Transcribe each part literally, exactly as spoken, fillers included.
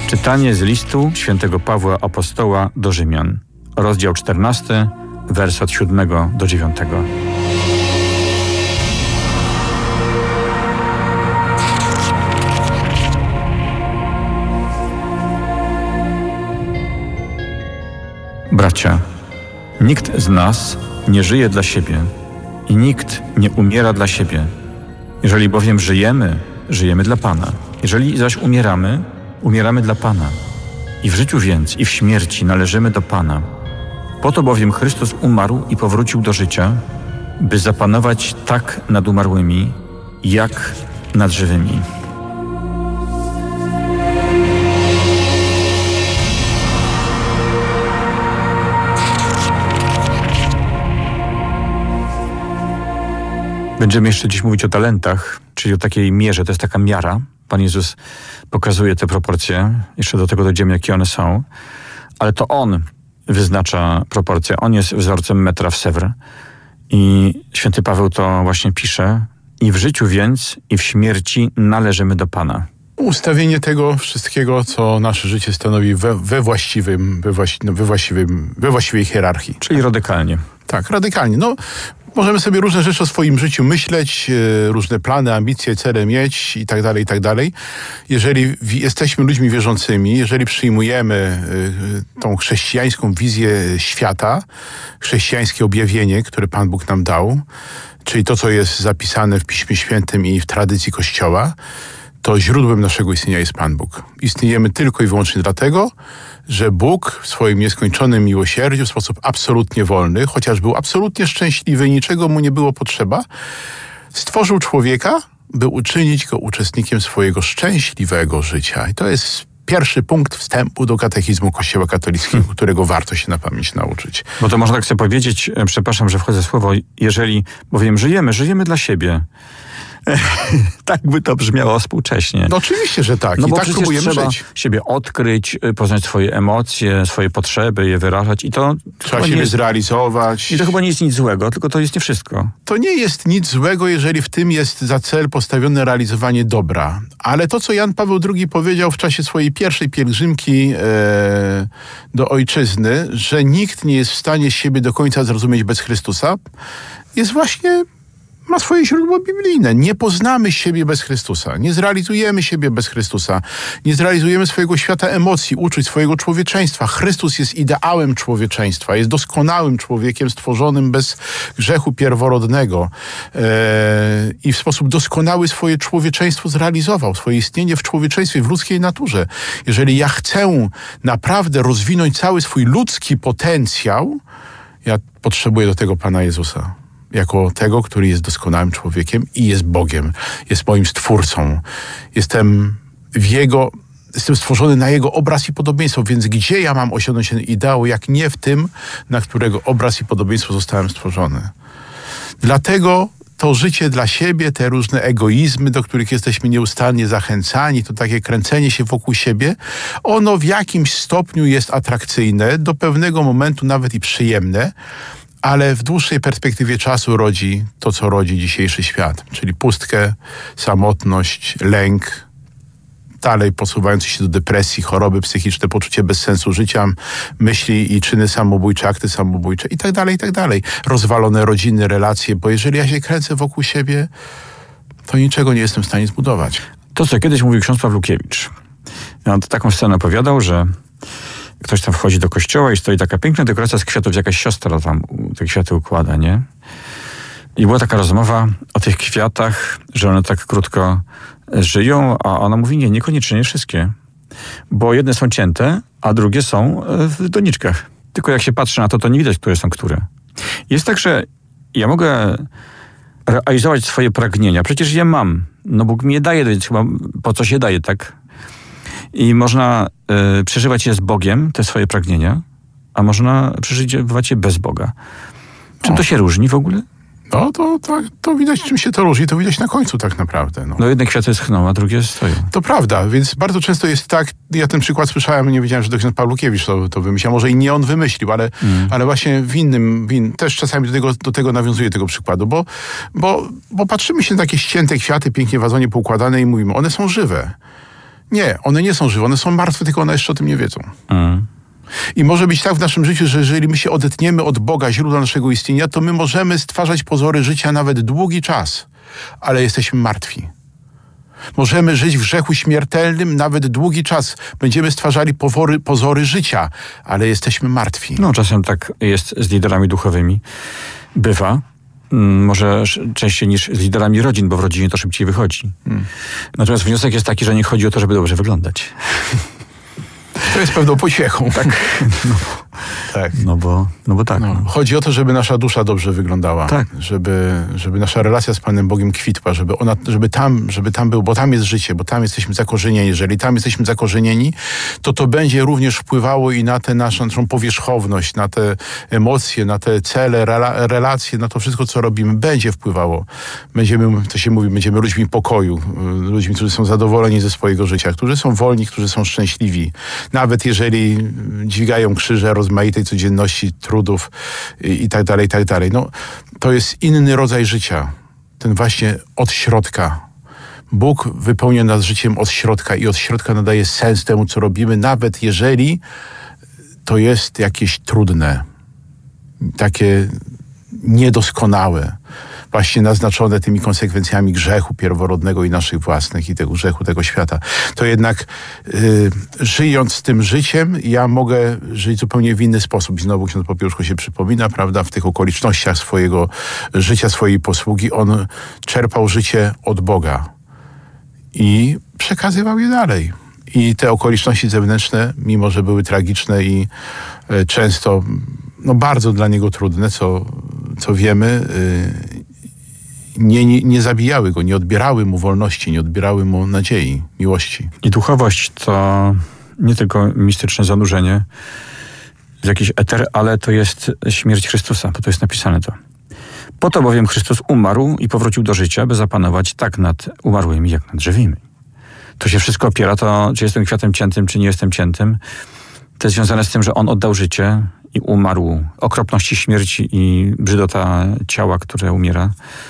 Czytanie z listu świętego Pawła Apostoła do Rzymian, rozdział czternasty, wers od siódmego do dziewiątego. Bracia, nikt z nas nie żyje dla siebie i nikt nie umiera dla siebie. Jeżeli bowiem żyjemy, żyjemy dla Pana. Jeżeli zaś umieramy, umieramy dla Pana. I w życiu więc, i w śmierci należymy do Pana. Po to bowiem Chrystus umarł i powrócił do życia, by zapanować tak nad umarłymi, jak nad żywymi. Będziemy jeszcze dziś mówić o talentach, czyli o takiej mierze. To jest taka miara. Pan Jezus pokazuje te proporcje. Jeszcze do tego dojdziemy, jakie one są. Ale to On wyznacza proporcje. On jest wzorcem metra w Sèvres. I święty Paweł to właśnie pisze. I w życiu więc, i w śmierci należymy do Pana. Ustawienie tego wszystkiego, co nasze życie stanowi we, we, właściwym, we, właści, no, we, właściwym, we właściwej hierarchii. Czyli radykalnie. Tak, radykalnie. No, możemy sobie różne rzeczy o swoim życiu myśleć, yy, różne plany, ambicje, cele mieć i tak dalej, i tak dalej. Jeżeli w, jesteśmy ludźmi wierzącymi, jeżeli przyjmujemy yy, tą chrześcijańską wizję świata, chrześcijańskie objawienie, które Pan Bóg nam dał, czyli to, co jest zapisane w Piśmie Świętym i w tradycji Kościoła, to źródłem naszego istnienia jest Pan Bóg. Istniejemy tylko i wyłącznie dlatego, że Bóg w swoim nieskończonym miłosierdziu w sposób absolutnie wolny, chociaż był absolutnie szczęśliwy i niczego mu nie było potrzeba, stworzył człowieka, by uczynić go uczestnikiem swojego szczęśliwego życia. I to jest pierwszy punkt wstępu do katechizmu Kościoła katolickiego, hmm. którego warto się na pamięć nauczyć. Bo to można tak sobie powiedzieć, przepraszam, że wchodzę w słowo, jeżeli bowiem żyjemy, żyjemy dla siebie. Tak by to brzmiało współcześnie. No oczywiście, że tak. No I bo tak próbujemy trzeba żyć. siebie odkryć, poznać swoje emocje, swoje potrzeby, je wyrażać i to... Trzeba siebie jest, zrealizować. I to chyba nie jest nic złego, tylko to jest nie wszystko. To nie jest nic złego, jeżeli w tym jest za cel postawione realizowanie dobra. Ale to, co Jan Paweł drugi powiedział w czasie swojej pierwszej pielgrzymki e, do ojczyzny, że nikt nie jest w stanie siebie do końca zrozumieć bez Chrystusa, jest właśnie... ma swoje źródło biblijne. Nie poznamy siebie bez Chrystusa. Nie zrealizujemy siebie bez Chrystusa. Nie zrealizujemy swojego świata emocji, uczuć, swojego człowieczeństwa. Chrystus jest ideałem człowieczeństwa. Jest doskonałym człowiekiem stworzonym bez grzechu pierworodnego. Eee, I w sposób doskonały swoje człowieczeństwo zrealizował. Swoje istnienie w człowieczeństwie, w ludzkiej naturze. Jeżeli ja chcę naprawdę rozwinąć cały swój ludzki potencjał, ja potrzebuję do tego Pana Jezusa. Jako tego, który jest doskonałym człowiekiem i jest Bogiem. Jest moim Stwórcą. Jestem w Jego, jestem stworzony na Jego obraz i podobieństwo, więc gdzie ja mam osiągnąć ten ideał, jak nie w tym, na którego obraz i podobieństwo zostałem stworzony. Dlatego to życie dla siebie, te różne egoizmy, do których jesteśmy nieustannie zachęcani, to takie kręcenie się wokół siebie, ono w jakimś stopniu jest atrakcyjne, do pewnego momentu nawet i przyjemne, ale w dłuższej perspektywie czasu rodzi to, co rodzi dzisiejszy świat, czyli pustkę, samotność, lęk, dalej posuwający się do depresji, choroby psychiczne, poczucie bezsensu życia, myśli i czyny samobójcze, akty samobójcze i tak dalej, i tak dalej. Rozwalone rodziny, relacje, bo jeżeli ja się kręcę wokół siebie, to niczego nie jestem w stanie zbudować. To, co kiedyś mówił ksiądz Pawlukiewicz. On taką scenę opowiadał, że ktoś tam wchodzi do kościoła i stoi taka piękna dekoracja z kwiatów, jakaś siostra tam te kwiaty układa, nie? I była taka rozmowa o tych kwiatach, że one tak krótko żyją, a ona mówi, nie, niekoniecznie wszystkie. Bo jedne są cięte, a drugie są w doniczkach. Tylko jak się patrzy na to, to nie widać, które są które. Jest tak, że ja mogę realizować swoje pragnienia. Przecież je mam. No Bóg mi je daje, więc chyba po co się daje, tak? I można y, przeżywać je z Bogiem, te swoje pragnienia, a można przeżywać je bez Boga. Czym o. to się różni w ogóle? No to, to, to widać, czym się to różni, to widać na końcu tak naprawdę. No, no jedne kwiaty schną, a drugie stoją. To prawda, więc bardzo często jest tak, ja ten przykład słyszałem, nie wiedziałem, że to ksiądz Pawlukiewicz to, to wymyślił, może i nie on wymyślił, ale, mm. ale właśnie w innym, w in, też czasami do tego, do tego nawiązuję tego przykładu, bo, bo, bo patrzymy się na takie ścięte kwiaty, pięknie w wazonie poukładane i mówimy, one są żywe. Nie, one nie są żywe, one są martwe, tylko one jeszcze o tym nie wiedzą. Mm. I może być tak w naszym życiu, że jeżeli my się odetniemy od Boga, źródła naszego istnienia, to my możemy stwarzać pozory życia nawet długi czas, ale jesteśmy martwi. Możemy żyć w grzechu śmiertelnym nawet długi czas. Będziemy stwarzali powory, pozory życia, ale jesteśmy martwi. No czasem tak jest z liderami duchowymi. Bywa. Mm, Może sz- częściej niż z liderami rodzin, bo w rodzinie to szybciej wychodzi. Hmm. Natomiast wniosek jest taki, że nie chodzi o to, żeby dobrze wyglądać. To jest pewną pociechą. Tak. No, Tak. no bo, no bo tak. No, No. chodzi o to, żeby nasza dusza dobrze wyglądała. Tak. Żeby, żeby nasza relacja z Panem Bogiem kwitła, żeby ona, żeby tam, żeby tam był, bo tam jest życie, bo tam jesteśmy zakorzenieni. Jeżeli tam jesteśmy zakorzenieni, to to będzie również wpływało i na tę naszą, naszą powierzchowność, na te emocje, na te cele, rela, relacje, na to wszystko, co robimy, będzie wpływało. Będziemy, to się mówi, będziemy ludźmi pokoju, ludźmi, którzy są zadowoleni ze swojego życia, którzy są wolni, którzy są szczęśliwi. Nawet jeżeli dźwigają krzyże rozmaitej codzienności, trudów i, i tak dalej, i tak dalej. No, to jest inny rodzaj życia. Ten właśnie od środka. Bóg wypełnia nas życiem od środka i od środka nadaje sens temu, co robimy, nawet jeżeli to jest jakieś trudne, takie niedoskonałe, właśnie naznaczone tymi konsekwencjami grzechu pierworodnego i naszych własnych i tego grzechu tego świata. To jednak y, żyjąc tym życiem, ja mogę żyć zupełnie w inny sposób. I znowu ksiądz Popiełuszko się przypomina, prawda, w tych okolicznościach swojego życia, swojej posługi, on czerpał życie od Boga i przekazywał je dalej. I te okoliczności zewnętrzne, mimo że były tragiczne i y, często no, bardzo dla niego trudne, co, co wiemy, y, Nie, nie, nie zabijały go, nie odbierały mu wolności, nie odbierały mu nadziei, miłości. I duchowość to nie tylko mistyczne zanurzenie w jakiś eter, ale to jest śmierć Chrystusa, bo to jest napisane to. Po to bowiem Chrystus umarł i powrócił do życia, by zapanować tak nad umarłymi, jak nad żywymi. To się wszystko opiera, to czy jestem kwiatem ciętym, czy nie jestem ciętym. To jest związane z tym, że On oddał życie i umarł. Okropności śmierci i brzydota ciała, które umiera,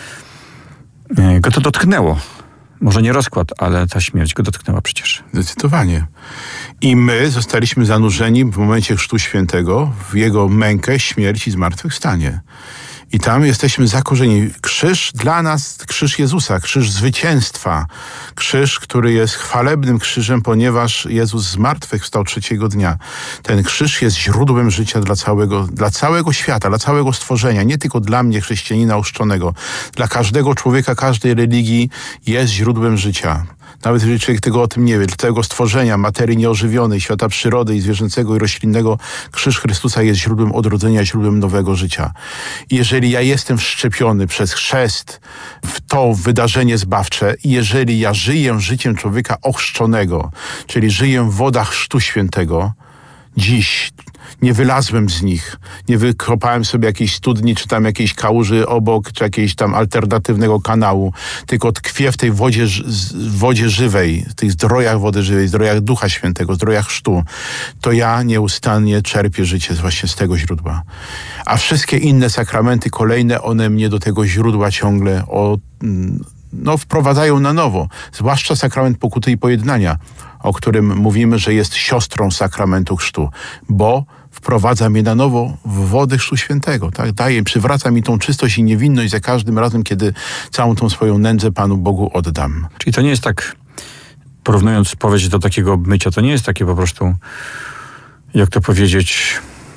go to dotknęło. Może nie rozkład, ale ta śmierć go dotknęła przecież. Zdecydowanie. I my zostaliśmy zanurzeni w momencie Chrztu Świętego w Jego mękę, śmierć i zmartwychwstanie. I tam jesteśmy zakorzenieni. Krzyż dla nas, krzyż Jezusa, krzyż zwycięstwa. Krzyż, który jest chwalebnym krzyżem, ponieważ Jezus zmartwychwstał trzeciego dnia. Ten krzyż jest źródłem życia dla całego, dla całego świata, dla całego stworzenia. Nie tylko dla mnie, chrześcijanina ochrzczonego. Dla każdego człowieka, każdej religii jest źródłem życia. Nawet jeżeli człowiek tego o tym nie wie, dla całego stworzenia, materii nieożywionej, świata przyrody i zwierzęcego i roślinnego, krzyż Chrystusa jest źródłem odrodzenia, źródłem nowego życia. I jeżeli ja jestem wszczepiony przez chrzest w to wydarzenie zbawcze i jeżeli ja żyję życiem człowieka ochrzczonego, czyli żyję w wodach Chrztu Świętego, dziś nie wylazłem z nich, nie wykopałem sobie jakiejś studni, czy tam jakiejś kałuży obok, czy jakiegoś tam alternatywnego kanału, tylko tkwię w tej wodzie, w wodzie żywej, w tych zdrojach wody żywej, zdrojach Ducha Świętego, zdrojach chrztu, to ja nieustannie czerpię życie właśnie z tego źródła. A wszystkie inne sakramenty kolejne, one mnie do tego źródła ciągle o, no, wprowadzają na nowo. Zwłaszcza sakrament pokuty i pojednania, o którym mówimy, że jest siostrą sakramentu chrztu, bo wprowadza mnie na nowo w wody Chrztu Świętego. Tak? Daje, przywraca mi tą czystość i niewinność za każdym razem, kiedy całą tą swoją nędzę Panu Bogu oddam. Czyli to nie jest tak, porównując spowiedź do takiego obmycia, to nie jest takie po prostu, jak to powiedzieć,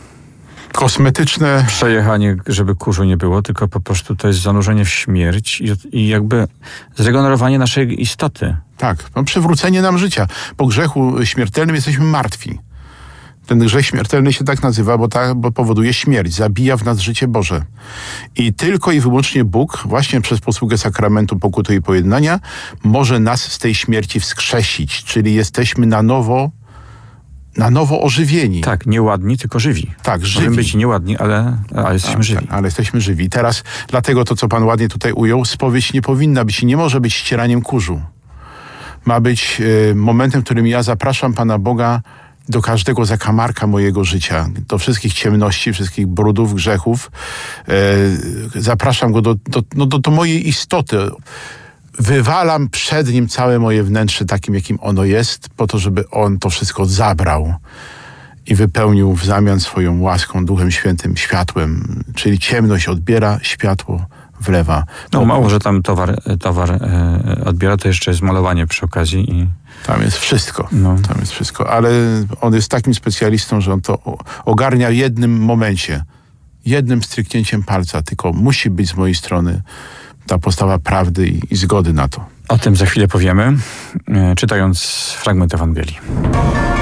kosmetyczne przejechanie, żeby kurzu nie było, tylko po prostu to jest zanurzenie w śmierć i, i jakby zregenerowanie naszej istoty. Tak, no, przywrócenie nam życia. Po grzechu śmiertelnym jesteśmy martwi. Ten grzech śmiertelny się tak nazywa, bo, ta, bo powoduje śmierć, zabija w nas życie Boże. I tylko i wyłącznie Bóg, właśnie przez posługę sakramentu pokuty i pojednania, może nas z tej śmierci wskrzesić, czyli jesteśmy na nowo na nowo ożywieni. Tak, nieładni, tylko żywi. Tak, żywi. Możemy być nieładni, ale, ale jesteśmy tak, żywi. Tak, ale jesteśmy żywi. Teraz, dlatego to, co Pan ładnie tutaj ujął, spowiedź nie powinna być, nie może być ścieraniem kurzu. Ma być y, momentem, w którym ja zapraszam Pana Boga do każdego zakamarka mojego życia, do wszystkich ciemności, wszystkich brudów, grzechów. Y, zapraszam Go do, do, no, do, do mojej istoty. wywalam przed nim całe moje wnętrze takim, jakim ono jest, po to, żeby on to wszystko zabrał i wypełnił w zamian swoją łaską, Duchem Świętym, światłem. Czyli ciemność odbiera, światło wlewa. No mało, że tam towar, towar e, odbiera, to jeszcze jest malowanie przy okazji. I... Tam jest wszystko. No. Tam jest wszystko. Ale on jest takim specjalistą, że on to ogarnia w jednym momencie. Jednym stryknięciem palca. Tylko musi być z mojej strony ta postawa prawdy i, i zgody na to. O tym za chwilę powiemy, e, czytając fragment Ewangelii.